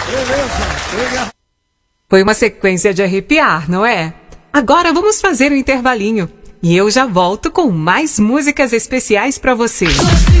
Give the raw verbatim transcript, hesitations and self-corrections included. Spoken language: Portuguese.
Foi uma sequência de arrepiar, não é? Agora vamos fazer um intervalinho. E eu já volto com mais músicas especiais para você.